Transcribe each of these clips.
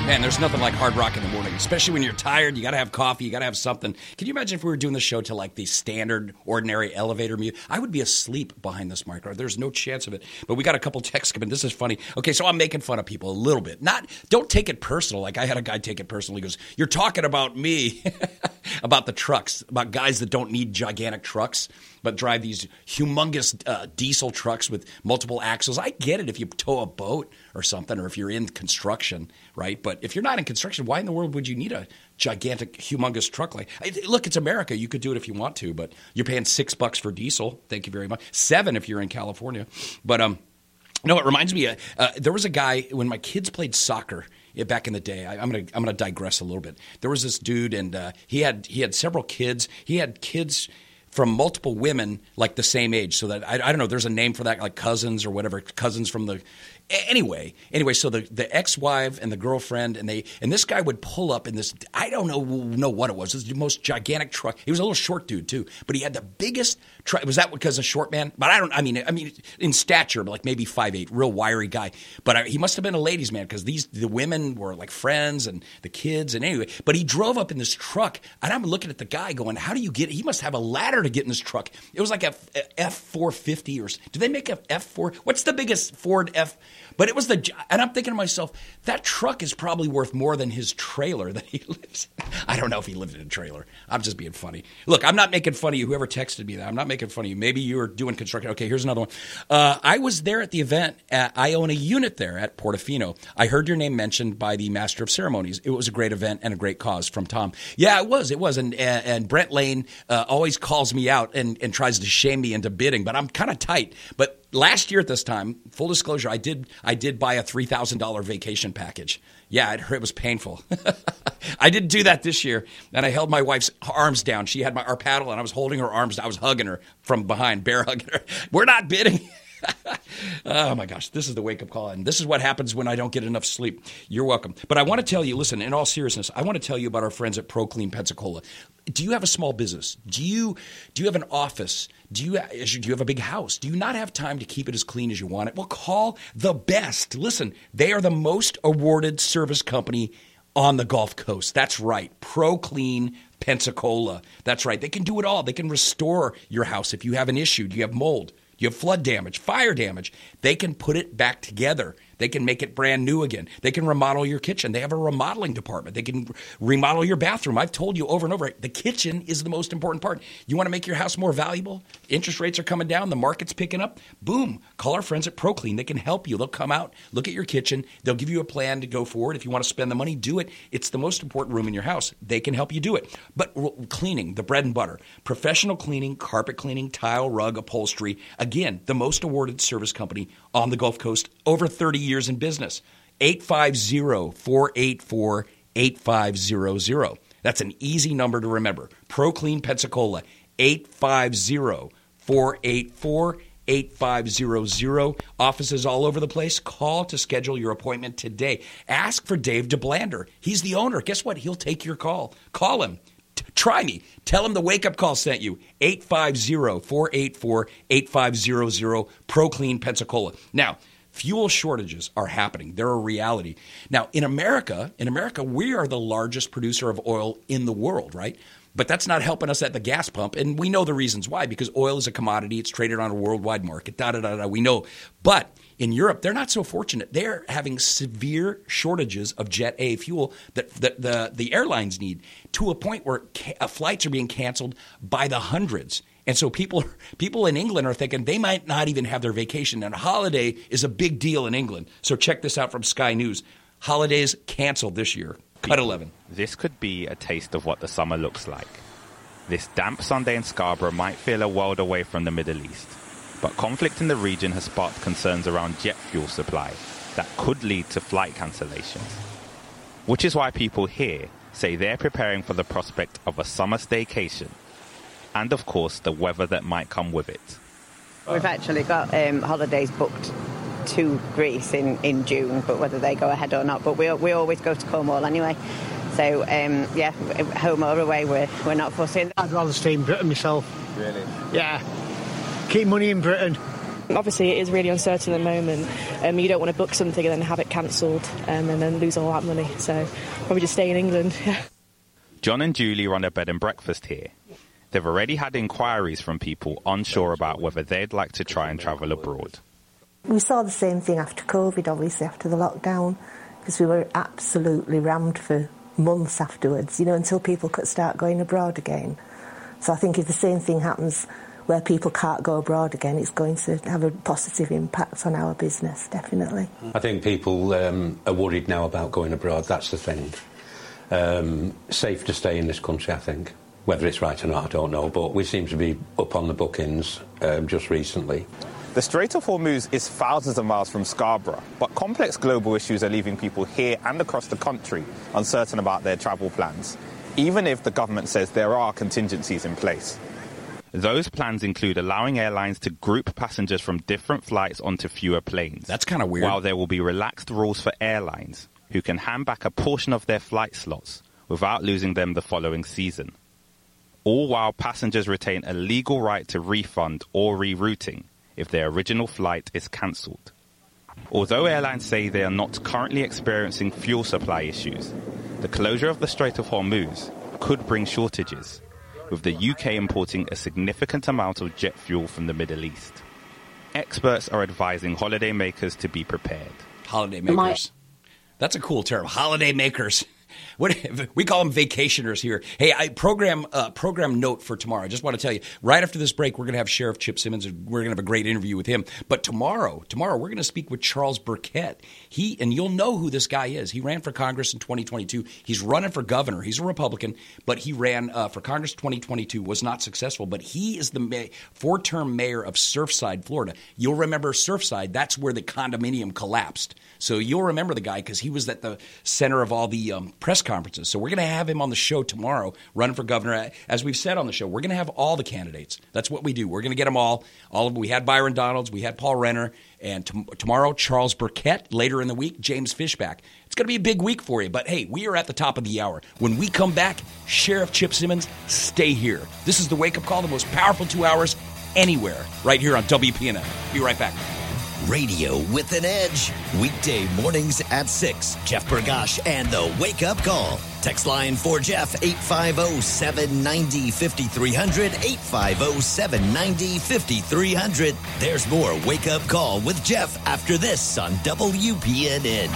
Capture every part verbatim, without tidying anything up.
Man, there's nothing like hard rock in the morning, especially when you're tired. You got to have coffee. You got to have something. Can you imagine if we were doing the show to like the standard, ordinary elevator music? I would be asleep behind this microphone. There's no chance of it. But we got a couple texts coming. This is funny. Okay, so I'm making fun of people a little bit. Not, don't take it personal. Like I had a guy take it personal. He goes, "You're talking about me," about the trucks, about guys that don't need gigantic trucks, but drive these humongous uh, diesel trucks with multiple axles. I get it if you tow a boat or something, or if you're in construction, right? But if you're not in construction, why in the world would you need a gigantic, humongous truck? Like, look, it's America. You could do it if you want to, but you're paying six bucks for diesel. Thank you very much. Seven if you're in California. But um, no, it reminds me. Uh, uh, there was a guy when my kids played soccer. Yeah, back in the day, I, I'm gonna I'm gonna digress a little bit. There was this dude, and uh, he had he had several kids. He had kids from multiple women like the same age. So that I, I don't know. There's a name for that, like cousins or whatever. Cousins from the anyway. Anyway, so the, the ex-wife and the girlfriend and they and this guy would pull up in this. I don't know know what it was. It was the most gigantic truck. He was a little short dude too, but he had the biggest truck. Was that because of short man? But I don't. I mean, I mean in stature, like maybe five eight, real wiry guy. But I, he must have been a ladies' man because these the women were like friends and the kids and anyway. But he drove up in this truck, and I'm looking at the guy going, "How do you get?" He must have a ladder to get in this truck. It was like a F four fifty or do they make a F four? What's the biggest Ford F? But it was the, and I'm thinking to myself, that truck is probably worth more than his trailer that he lives in. I don't know if he lived in a trailer. I'm just being funny. Look, I'm not making fun of you. Whoever texted me that, I'm not making fun of you. Maybe you were doing construction. Okay, here's another one. Uh, I was there at the event. At, I own a unit there at Portofino. I heard your name mentioned by the Master of Ceremonies. It was a great event and a great cause from Tom. Yeah, it was. It was. And, and, and Brent Lane uh, always calls me out and, and tries to shame me into bidding, but I'm kind of tight. But last year at this time, full disclosure, I did I did buy a three thousand dollars vacation package. Yeah, it, it was painful. I didn't do that this year, and I held my wife's arms down. She had my our paddle, and I was holding her arms. I was hugging her from behind, bear hugging her. We're not bidding. Oh, my gosh. This is the wake-up call, and this is what happens when I don't get enough sleep. You're welcome. But I want to tell you, listen, in all seriousness, I want to tell you about our friends at ProClean Pensacola. Do you have a small business? Do you do you have an office? Do you, do you have a big house? Do you not have time to keep it as clean as you want it? Well, call the best. Listen, they are the most awarded service company on the Gulf Coast. That's right. ProClean Pensacola. That's right. They can do it all. They can restore your house if you have an issue. Do you have mold? You have flood damage, fire damage. They can put it back together. They can make it brand new again. They can remodel your kitchen. They have a remodeling department. They can remodel your bathroom. I've told you over and over, the kitchen is the most important part. You want to make your house more valuable? Interest rates are coming down. The market's picking up. Boom. Call our friends at ProClean. They can help you. They'll come out, look at your kitchen. They'll give you a plan to go forward. If you want to spend the money, do it. It's the most important room in your house. They can help you do it. But cleaning, the bread and butter, professional cleaning, carpet cleaning, tile, rug, upholstery. Again, the most awarded service company on the Gulf Coast, over thirty years in business. eight five zero, four eight four, eight five zero zero. That's an easy number to remember. ProClean Pensacola, eight five zero, four eight four, eight five zero zero. Offices all over the place. Call to schedule your appointment today. Ask for Dave DeBlander. He's the owner. Guess what? He'll take your call. Call him. Try me. Tell them the wake-up call sent you. eight five zero, four eight four, eight five zero zero, ProClean Pensacola. Now, fuel shortages are happening. They're a reality. Now, in America, in America, we are the largest producer of oil in the world, right? But that's not helping us at the gas pump, and we know the reasons why, because oil is a commodity. It's traded on a worldwide market, da-da-da-da, we know. But in Europe, they're not so fortunate. They're having severe shortages of Jet A fuel that, that the, the airlines need, to a point where ca- flights are being canceled by the hundreds. And so people people in England are thinking they might not even have their vacation. And a holiday is a big deal in England. So check this out from Sky News. Holidays canceled this year. Cut eleven. This could be a taste of what the summer looks like. This damp Sunday in Scarborough might feel a world away from the Middle East. But conflict in the region has sparked concerns around jet fuel supply that could lead to flight cancellations. Which is why people here say they're preparing for the prospect of a summer staycation. And, of course, the weather that might come with it. We've actually got um, holidays booked to Greece in, in June, but whether they go ahead or not. But we we always go to Cornwall anyway. So, um, yeah, home or away, we're, we're not fussing. I'd rather stay in Britain myself. Really? Yeah. Keep money in Britain. Obviously, it is really uncertain at the moment. Um, you don't want to book something and then have it cancelled um, and then lose all that money. So probably just stay in England. Yeah. John and Julie run a bed and breakfast here. They've already had inquiries from people unsure about whether they'd like to try and travel abroad. We saw the same thing after COVID, obviously, after the lockdown, because we were absolutely rammed for months afterwards, you know, until people could start going abroad again. So I think if the same thing happens where people can't go abroad again, it's going to have a positive impact on our business, definitely. I think people um, are worried now about going abroad, that's the thing. Um, safe to stay in this country, I think. Whether it's right or not, I don't know, but we seem to be up on the bookings um, just recently. The Strait of Hormuz is thousands of miles from Scarborough, but complex global issues are leaving people here and across the country uncertain about their travel plans, even if the government says there are contingencies in place. Those plans include allowing airlines to group passengers from different flights onto fewer planes. That's kind of weird. While there will be relaxed rules for airlines, who can hand back a portion of their flight slots without losing them the following season. All while passengers retain a legal right to refund or rerouting if their original flight is cancelled. Although airlines say they are not currently experiencing fuel supply issues, the closure of the Strait of Hormuz could bring shortages, with the U K importing a significant amount of jet fuel from the Middle East. Experts are advising holiday makers to be prepared. Holiday makers. That's a cool term. Holiday makers. What, we call them vacationers here. Hey, I program uh, program note for tomorrow. I just want to tell you, right after this break, we're going to have Sheriff Chip Simmons. And we're going to have a great interview with him. But tomorrow, tomorrow, we're going to speak with Charles Burkett. He and you'll know who this guy is. He ran for Congress in twenty twenty-two. He's running for governor. He's a Republican, but he ran uh, for Congress in twenty twenty-two. Was not successful. But he is the may- four-term mayor of Surfside, Florida. You'll remember Surfside. That's where the condominium collapsed. So you'll remember the guy because he was at the center of all the um, press conferences. So we're going to have him on the show tomorrow, running for governor. As we've said on the show, we're going to have all the candidates. That's what we do. We're going to get them all. All of them. We had Byron Donalds. We had Paul Renner. And t- tomorrow, Charles Burkett. Later in the week, James Fishback. It's going to be a big week for you. But, hey, we are at the top of the hour. When we come back, Sheriff Chip Simmons, stay here. This is the Wake Up Call, the most powerful two hours anywhere, right here on W P N F. Be right back. Radio with an edge. Weekday mornings at six. Jeff Bergosh and the Wake Up Call. Text line for Jeff, eight five zero, seven nine zero, five three zero zero, eight five zero, seven nine zero, five three zero zero. There's more Wake Up Call with Jeff after this on W P N N.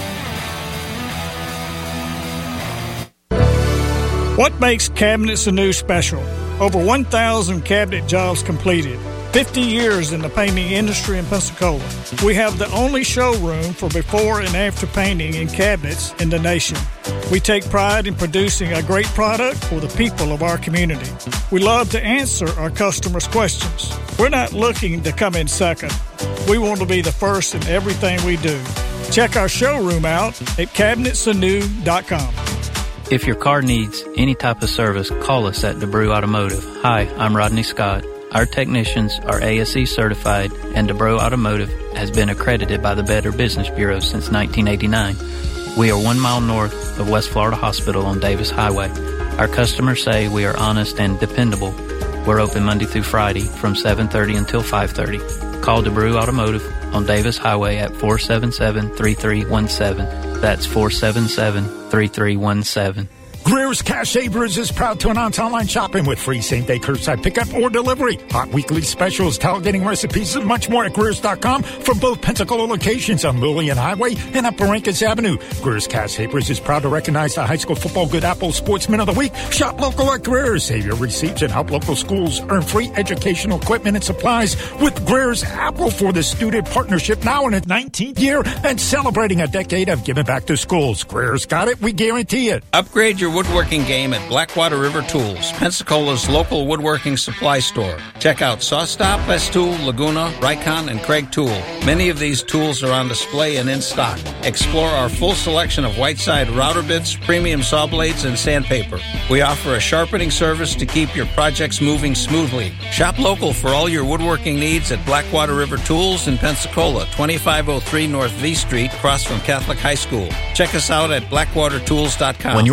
What makes Cabinets Anew special? Over one thousand cabinet jobs completed. fifty years in the painting industry in Pensacola. We have the only showroom for before and after painting in cabinets in the nation. We take pride in producing a great product for the people of our community. We love to answer our customers' questions. We're not looking to come in second. We want to be the first in everything we do. Check our showroom out at cabinets anew dot com. If your car needs any type of service, call us at DeBrew Automotive. Hi, I'm Rodney Scott. Our technicians are A S E certified, and DeBrew Automotive has been accredited by the Better Business Bureau since nineteen eighty-nine. We are one mile north of West Florida Hospital on Davis Highway. Our customers say we are honest and dependable. We're open Monday through Friday from seven thirty until five thirty. Call DeBrew Automotive on Davis Highway at four seven seven, three three one seven. That's four seven seven, three three one seven. Greer's Cash Sabres is proud to announce online shopping with free same-day curbside pickup or delivery. Hot weekly specials, tailgating recipes, and much more at Greer's dot com from both Pensacola locations on Lillian Highway and Upper Rancus Avenue. Greer's Cash Sabres is proud to recognize the High School Football Good Apple Sportsman of the Week. Shop local at Greer's. Save your receipts and help local schools earn free educational equipment and supplies with Greer's Apple for the student partnership now in its nineteenth year and celebrating a decade of giving back to schools. Greer's got it. We guarantee it. Upgrade your woodworking game at Blackwater River Tools, Pensacola's local woodworking supply store. Check out Sawstop, Festool, Laguna, Rikon, and Craig Tool. Many of these tools are on display and in stock. Explore our full selection of Whiteside router bits, premium saw blades, and sandpaper. We offer a sharpening service to keep your projects moving smoothly. Shop local for all your woodworking needs at Blackwater River Tools in Pensacola, twenty-five oh three North V Street, across from Catholic High School. Check us out at blackwater tools dot com. When your loved one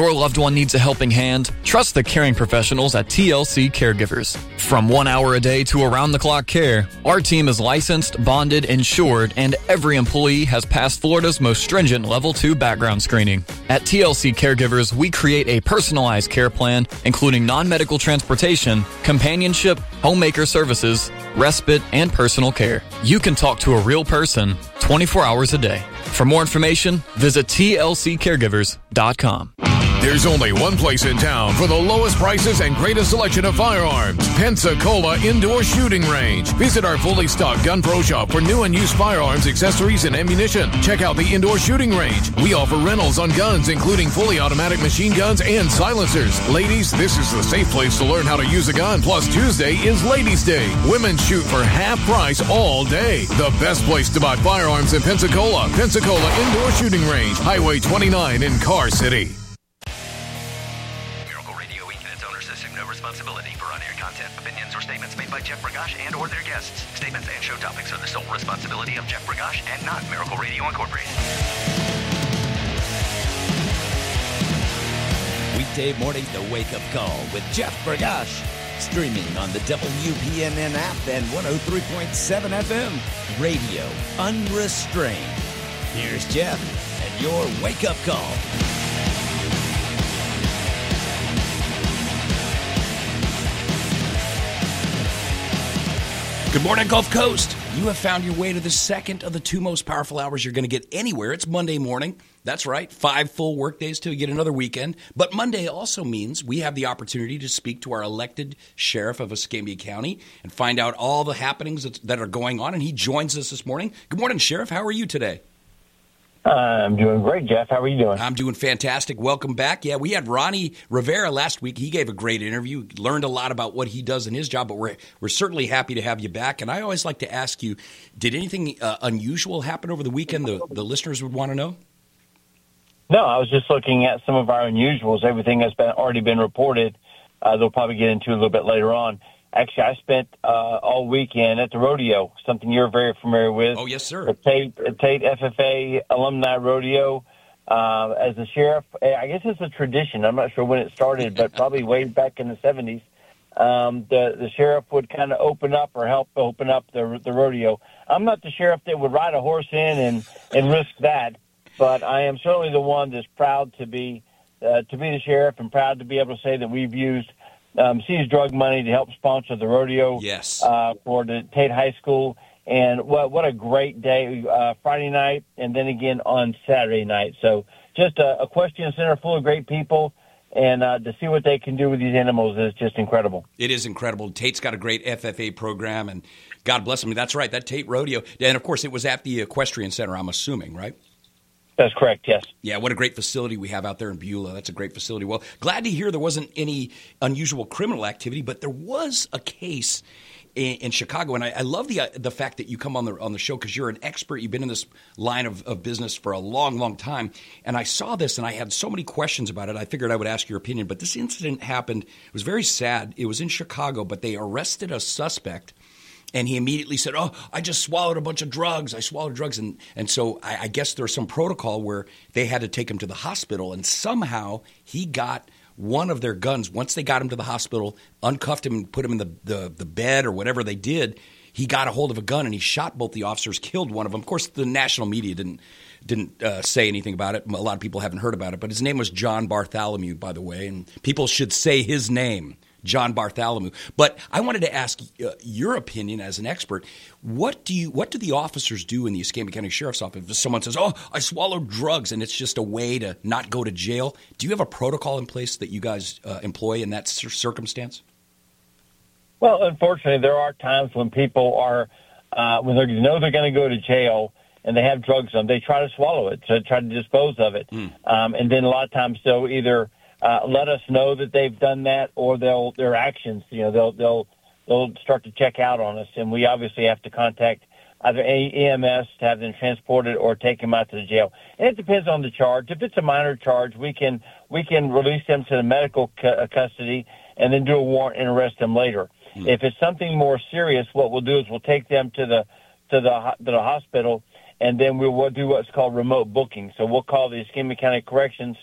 someone needs a helping hand, trust the caring professionals at T L C Caregivers. From one hour a day to around-the-clock care, our team is licensed, bonded, insured, and every employee has passed Florida's most stringent Level two background screening. At T L C Caregivers, we create a personalized care plan, including non-medical transportation, companionship, homemaker services, respite, and personal care. You can talk to a real person twenty-four hours a day. For more information, visit T L C caregivers dot com. There's only one place in town for the lowest prices and greatest selection of firearms. Pensacola Indoor Shooting Range. Visit our fully stocked Gun Pro Shop for new and used firearms, accessories, and ammunition. Check out the Indoor Shooting Range. We offer rentals on guns, including fully automatic machine guns and silencers. Ladies, this is the safe place to learn how to use a gun. Plus, Tuesday is Ladies' Day. Women shoot for half price all day. The best place to buy firearms in Pensacola. Pensacola Indoor Shooting Range. Highway twenty-nine in Car City. Responsibility for on-air content, opinions, or statements made by Jeff Bergosh and or their guests. Statements and show topics are the sole responsibility of Jeff Bergosh and not Miracle Radio Incorporated. Weekday morning, The Wake Up Call with Jeff Bergosh. Streaming on the W P N N app and one oh three point seven F M. Radio Unrestrained. Here's Jeff and your Wake Up Call. Good morning, Gulf Coast. You have found your way to the second of the two most powerful hours you're going to get anywhere. It's Monday morning. That's right. Five full work days till you get another weekend. But Monday also means we have the opportunity to speak to our elected sheriff of Escambia County and find out all the happenings that are going on. And he joins us this morning. Good morning, Sheriff. How are you today? I'm doing great, Jeff. How are you doing? I'm doing fantastic. Welcome back. Yeah, we had Ronnie Rivera last week. He gave a great interview, learned a lot about what he does in his job, but we're we're certainly happy to have you back. And I always like to ask you, did anything uh, unusual happen over the weekend the, the listeners would want to know? No, I was just looking at some of our unusuals. Everything has been already been reported. Uh, they'll probably get into a little bit later on. Actually, I spent uh, all weekend at the rodeo, something you're very familiar with. Oh, yes, sir. The Tate, the Tate F F A Alumni Rodeo. Uh, as the sheriff, I guess it's a tradition. I'm not sure when it started, but probably way back in the seventies. Um, the, the sheriff would kind of open up or help open up the, the rodeo. I'm not the sheriff that would ride a horse in and, and risk that, but I am certainly the one that's proud to be uh, to be the sheriff and proud to be able to say that we've used Um, seized drug money to help sponsor the rodeo. Yes. Uh, for the Tate High School. And what what a great day, uh, Friday night and then again on Saturday night. So just a, a question center full of great people. And uh, to see what they can do with these animals is just incredible. It is incredible. Tate's got a great F F A program, and God bless him. That's right, that Tate Rodeo. And, of course, it was at the Equestrian Center, I'm assuming, right? That's correct, yes. Yeah, what a great facility we have out there in Beulah. That's a great facility. Well, glad to hear there wasn't any unusual criminal activity, but there was a case in, in Chicago, and I, I love the uh, the fact that you come on the on the show because you're an expert. You've been in this line of, of business for a long, long time, and I saw this, and I had so many questions about it. I figured I would ask your opinion, but this incident happened. It was very sad. It was in Chicago, but they arrested a suspect. And he immediately said, oh, I just swallowed a bunch of drugs. I swallowed drugs. And, and so I, I guess there's some protocol where they had to take him to the hospital. And somehow he got one of their guns. Once they got him to the hospital, uncuffed him and put him in the, the, the bed or whatever they did, he got a hold of a gun and he shot both the officers, killed one of them. Of course, the national media didn't didn't uh, say anything about it. A lot of people haven't heard about it. But his name was John Bartholomew, by the way. And people should say his name. John Bartholomew. But I wanted to ask uh, your opinion as an expert. What do you? What do the officers do in the Escambia County Sheriff's Office if someone says, oh, I swallowed drugs, and it's just a way to not go to jail? Do you have a protocol in place that you guys uh, employ in that c- circumstance? Well, unfortunately, there are times when people are, uh, when they know they're going to go to jail and they have drugs on them, they try to swallow it, to try to dispose of it. Mm. Um, and then a lot of times they'll either Uh, let us know that they've done that, or they'll their actions. You know, they'll they'll they'll start to check out on us, and we obviously have to contact either E M S to have them transported or take them out to the jail. And it depends on the charge. If it's a minor charge, we can we can release them to the medical cu- custody and then do a warrant and arrest them later. Mm. If it's something more serious, what we'll do is we'll take them to the to the to the hospital, and then we will do what's called remote booking. So we'll call the Escambia County Corrections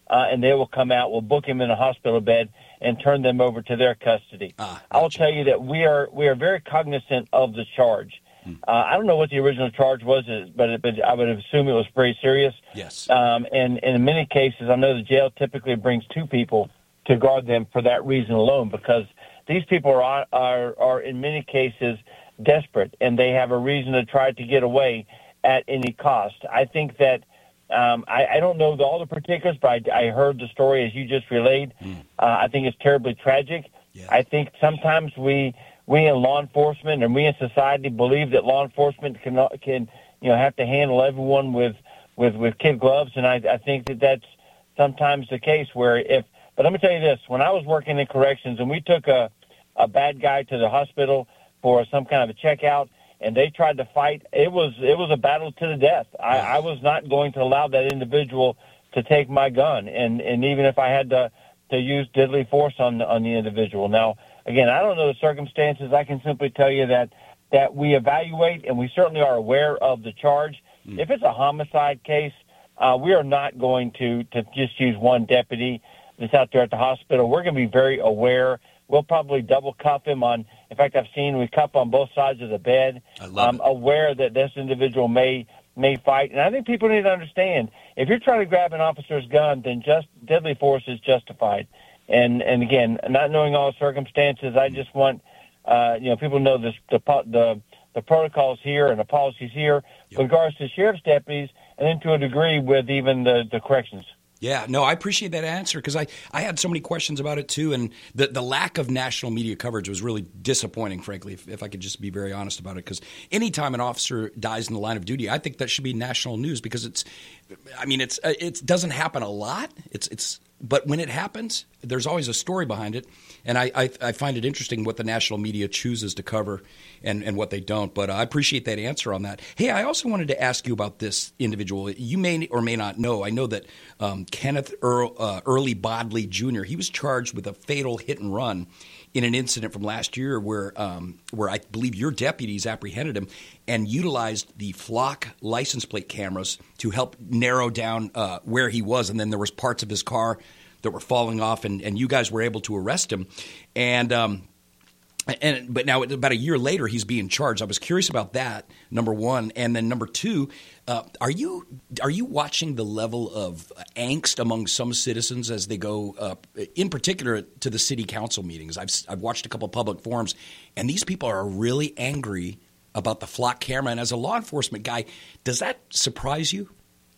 uh, and they will come out, will book him in a hospital bed, and turn them over to their custody. Ah, I will tell you that we are we are very cognizant of the charge. Hmm. Uh, I don't know what the original charge was, but, but I would assume it was very serious. Yes. Um, and, and in many cases, I know the jail typically brings two people to guard them for that reason alone, because these people are are, are in many cases desperate, and they have a reason to try to get away at any cost. I think that um, I, I don't know the, all the particulars, but I, I heard the story as you just relayed. Mm. Uh, I think it's terribly tragic. Yeah. I think sometimes we we in law enforcement and we in society believe that law enforcement can can you know have to handle everyone with with, with kid gloves, and I, I think that that's sometimes the case. Where if, but let me tell you this: when I was working in corrections and we took a a bad guy to the hospital for some kind of a checkout, and they tried to fight, it was it was a battle to the death. I, I was not going to allow that individual to take my gun, and, and even if I had to to use deadly force on the, on the individual. Now, again, I don't know the circumstances. I can simply tell you that that we evaluate, and we certainly are aware of the charge. Mm. If it's a homicide case, uh, we are not going to to just use one deputy that's out there at the hospital. We're going to be very aware. We'll probably double cuff him on. In fact, I've seen we cuff on both sides of the bed. I love I'm it. aware that this individual may may fight, and I think people need to understand: if you're trying to grab an officer's gun, then just deadly force is justified. And and again, not knowing all the circumstances, I just want uh, you know people to know this, the the the protocols here and the policies here yep. with regards to sheriff's deputies, and then to a degree with even the, the corrections. Yeah, no, I appreciate that answer because I, I had so many questions about it too, and the, the lack of national media coverage was really disappointing, frankly, if, if I could just be very honest about it, because anytime an officer dies in the line of duty, I think that should be national news because it's, I mean, it's it doesn't happen a lot, It's it's but when it happens, there's always a story behind it, and I, I, I find it interesting what the national media chooses to cover and, and what they don't, but I appreciate that answer on that. Hey, I also wanted to ask you about this individual. You may or may not know, I know that um, Kenneth Earl, uh, Early Bodley Junior, he was charged with a fatal hit and run in an incident from last year where um, where I believe your deputies apprehended him and utilized the Flock license plate cameras to help narrow down uh, where he was, and then there was parts of his car that were falling off, and, and you guys were able to arrest him. And um, and but now about a year later, he's being charged. I was curious about that, number one, and then number two, uh, are you are you watching the level of angst among some citizens as they go, uh, in particular, to the city council meetings? I've I've watched a couple of public forums, and these people are really angry about the Flock camera. And as a law enforcement guy, does that surprise you?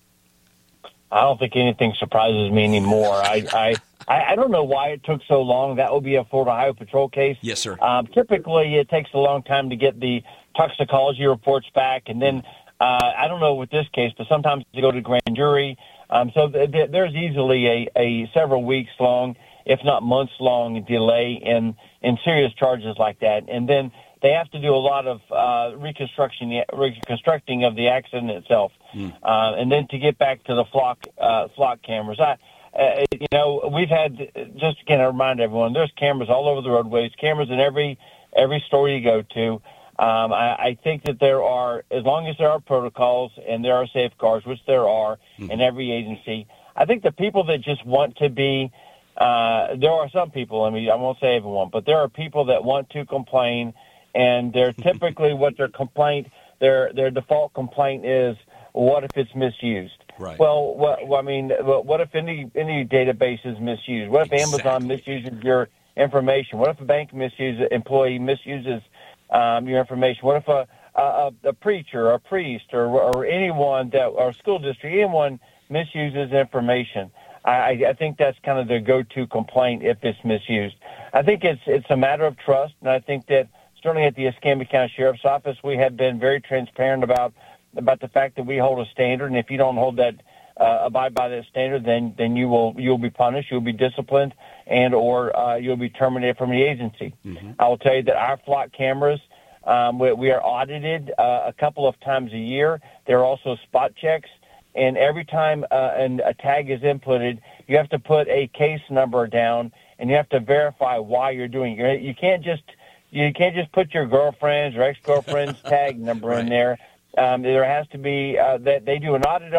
I don't think anything surprises me anymore. I, I, I don't know why it took so long. That would be a Florida Highway Patrol case. Yes, sir. Um, typically, it takes a long time to get the toxicology reports back, and then uh, I don't know with this case, but sometimes they go to grand jury. Um, so th- th- there's easily a, a several weeks long, if not months long, delay in in serious charges like that, and then they have to do a lot of uh, reconstruction, reconstructing of the accident itself, mm. uh, and then to get back to the flock uh, flock cameras. I, uh, you know, we've had just again, I remind everyone, there's cameras all over the roadways, cameras in every every store you go to. Um, I, I think that there are, as long as there are protocols and there are safeguards, which there are mm. in every agency. I think the people that just want to be, uh, there are some people. I mean, I won't say everyone, but there are people that want to complain. And they're typically what their complaint, their their default complaint is, what if it's misused? Right. Well, what, well I mean, what if any any database is misused? What if exactly. Amazon misuses your information? What if a bank misuses, employee misuses um, your information? What if a a, a preacher, or a priest, or or anyone that, or school district, anyone misuses information? I, I think that's kind of their go-to complaint if it's misused. I think it's it's a matter of trust, and I think that. Certainly at the Escambia County Sheriff's Office, we have been very transparent about about the fact that we hold a standard, and if you don't hold that, uh, abide by that standard, then then you will you'll be punished, you'll be disciplined, and or uh, you'll be terminated from the agency. Mm-hmm. I will tell you that our flock cameras, um, we, we are audited uh, a couple of times a year. There are also spot checks, and every time uh, an, a tag is inputted, you have to put a case number down, and you have to verify why you're doing it. You can't just You can't just put your girlfriend's or ex-girlfriend's tag number right. in there. Um, there has to be uh, that they do an audit on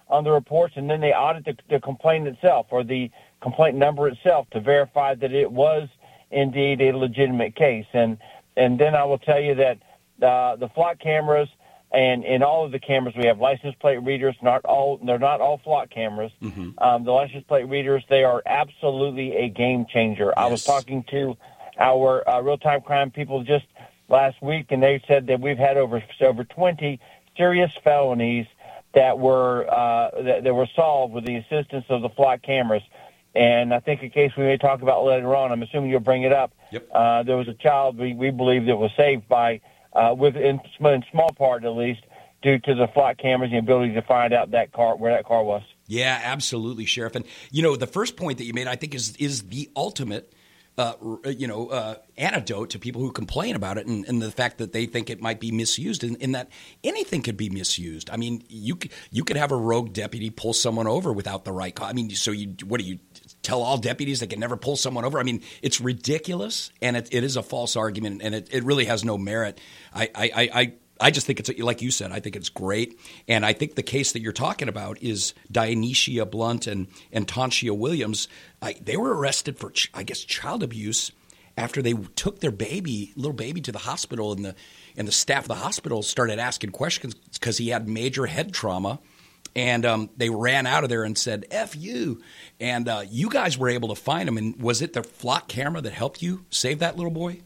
on the reports, and then they audit the, the complaint itself or the complaint number itself to verify that it was indeed a legitimate case. And and then I will tell you that uh, the flock cameras and in all of the cameras we have license plate readers. Not all they're not all flock cameras. Mm-hmm. Um, the license plate readers, they are absolutely a game changer. Yes. I was talking to our uh, real-time crime people just last week, and they said that we've had over over twenty serious felonies that were uh, that, that were solved with the assistance of the flock cameras. And I think a case we may talk about later on, I'm assuming you'll bring it up. Yep. Uh, there was a child we, we believe that was saved by, uh, with in, in small part at least, due to the flock cameras and the ability to find out that car where that car was. Yeah, absolutely, Sheriff. And you know, the first point that you made, I think, is is the ultimate. Uh, you know, uh, antidote to people who complain about it, and, and the fact that they think it might be misused, and, and that anything could be misused. I mean, you could, you could have a rogue deputy pull someone over without the right call. I mean, so you what do you tell all deputies they can never pull someone over? I mean, it's ridiculous, and it, it is a false argument, and it, it really has no merit. I I, I I just think it's, like you said, I think it's great. And I think the case that you're talking about is Dionysia Blunt and, and Tanshia Williams. I, they were arrested for, I guess, child abuse after they took their baby, little baby, to the hospital, and the and the staff of the hospital started asking questions because he had major head trauma. And um, they ran out of there and said, F you. And uh, you guys were able to find him. And was it the flock camera that helped you save that little boy?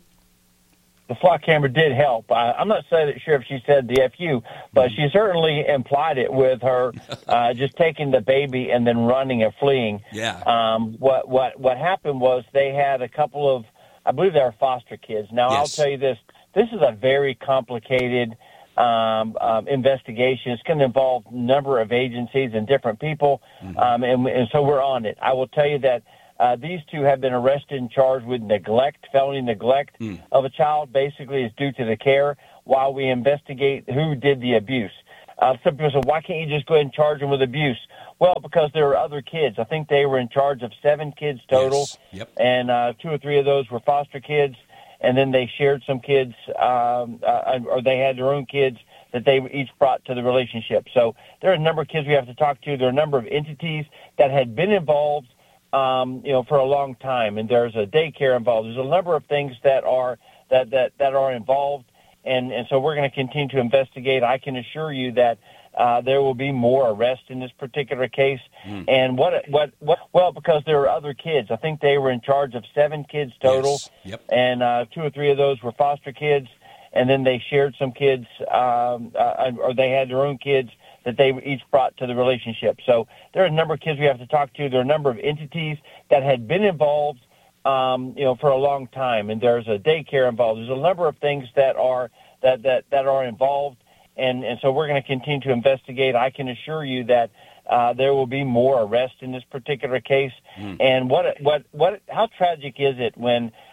The flock camera did help. I, I'm not saying that, Sheriff, she said the F U, but she certainly implied it with her uh, just taking the baby and then running and fleeing. Yeah. Um, what, what, what happened was they had a couple of, I believe they were foster kids. Now, Yes. I'll tell you this. This is a very complicated um, um, investigation. It's going to involve a number of agencies and different people, mm-hmm. um, and, and so we're on it. I will tell you that Uh, these two have been arrested and charged with neglect, felony neglect mm. of a child, basically is due to the care, while we investigate who did the abuse. Uh, some people say, why can't you just go ahead and charge them with abuse? Well, because there are other kids. I think they were in charge of seven kids total, yes. Yep. and uh, two or three of those were foster kids, and then they shared some kids, um, uh, or they had their own kids that they each brought to the relationship. So there are a number of kids we have to talk to. There are a number of entities that had been involved Um, you know, for a long time, and there's a daycare involved. There's a number of things that are that that, that are involved, and, and so we're going to continue to investigate. I can assure you that uh, there will be more arrests in this particular case. Mm. And what what what? Well, because there are other kids. I think they were in charge of seven kids total, yes. Yep. and uh, two or three of those were foster kids, and then they shared some kids, um, uh, or they had their own kids that they each brought to the relationship. So there are a number of kids we have to talk to. There are a number of entities that had been involved, um, you know, for a long time, and there's a daycare involved. There's a number of things that are that that, that are involved, and, and so we're going to continue to investigate. I can assure you that uh, there will be more arrests in this particular case. Mm. And what what what? How tragic is it when